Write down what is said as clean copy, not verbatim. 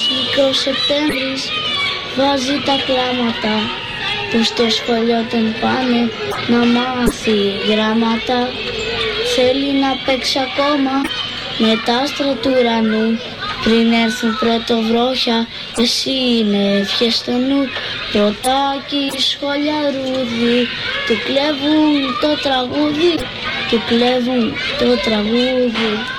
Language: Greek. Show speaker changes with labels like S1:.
S1: μικρός Σεπτέμβρης βάζει τα κλάματα που στο σχολείο τον πάνε να μάθει γράμματα. Θέλει να παίξει ακόμα με τα άστρα του ουρανού. Πριν έρθουν πρωτοβρόχια, εσύ είναι ευχές στο νου. Πρωτάκι σχολιαρούδι, του κλέβουν το τραγούδι, του κλέβουν το τραγούδι.